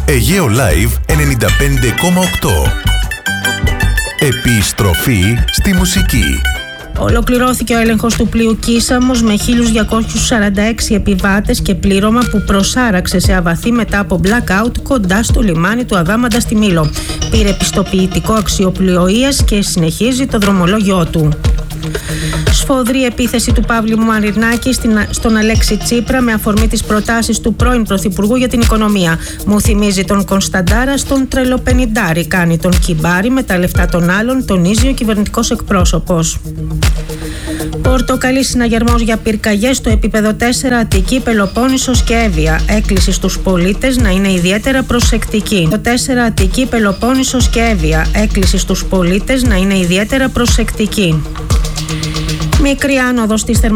Αιγαίο Live 95,8. Επιστροφή στη μουσική. Ολοκληρώθηκε ο έλεγχος του πλοίου Κίσαμος με 1.246 επιβάτες και πλήρωμα που προσάραξε σε αβαθή μετά από blackout κοντά στο λιμάνι του Αδάμαντα στη Μήλο. Πήρε πιστοποιητικό αξιοπλοείας και συνεχίζει το δρομολόγιο του. Σφοδρή επίθεση του Παύλου Μαρινάκη στον Αλέξη Τσίπρα με αφορμή τις προτάσεις του πρώην Πρωθυπουργού για την οικονομία. Μου θυμίζει τον Κωνσταντάρα στον τρελοπενιντάρι. Κάνει τον κυμπάρι με τα λεφτά των άλλων, τονίζει ο κυβερνητικός εκπρόσωπος. Πορτοκαλί συναγερμός για πυρκαγιές στο επίπεδο 4, Αττική, Πελοπόννησος και Εύβοια. Έκκληση στους πολίτες να είναι ιδιαίτερα προσεκτικοί. Το 4, Αττική, Πελοπόννησος και Εύβοια. Έκκληση στους πολίτες να είναι ιδιαίτερα προσεκτικοί. Μικρή άνοδος της